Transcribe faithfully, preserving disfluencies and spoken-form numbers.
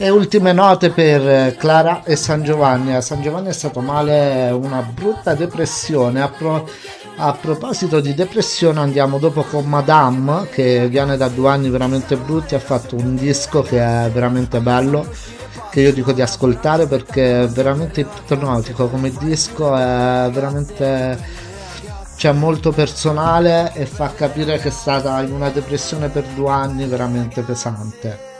E ultime note per Clara e San Giovanni. A San Giovanni è stato male, una brutta depressione. A, pro- a proposito di depressione, andiamo dopo con Madame, che viene da due anni veramente brutti. Ha fatto un disco che è veramente bello, che io dico di ascoltare perché è veramente ipnotico come disco, è veramente, cioè, molto personale e fa capire che è stata in una depressione per due anni veramente pesante.